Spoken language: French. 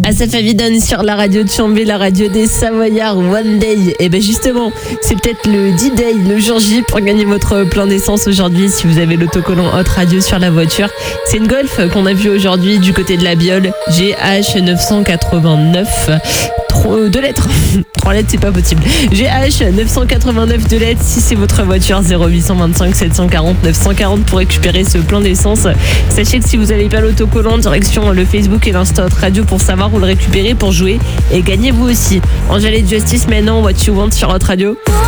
Asaf Avidon sur la radio de Chambé, la radio des Savoyards, One Day. Et ben justement, c'est peut-être le D-Day, le jour J pour gagner votre plein d'essence aujourd'hui si vous avez l'autocollant Hot Radio sur la voiture. C'est une Golf qu'on a vue aujourd'hui du côté de la Biole, GH 989. 2 lettres. 3 lettres, c'est pas possible. GH 989 2 lettres. Si c'est votre voiture, 0825 740 940 pour récupérer ce plein d'essence. Sachez que si vous n'avez pas l'autocollant, direction le Facebook et l'Insta Hot Radio pour savoir où le récupérer, pour jouer et gagner vous aussi. Angèle et Justice maintenant, What You Want sur Hot Radio.